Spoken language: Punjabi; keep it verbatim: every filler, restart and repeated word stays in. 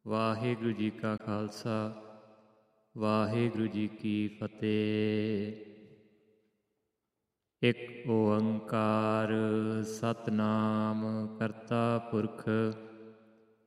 ਵਾਹਿਗੁਰੂ ਜੀ ਕਾ ਖਾਲਸਾ ਵਾਹਿਗੁਰੂ ਜੀ ਕੀ ਫਤਿਹ। ਇੱਕ ਓੰਕਾਰ ਸਤਿਨਾਮ ਕਰਤਾ ਪੁਰਖ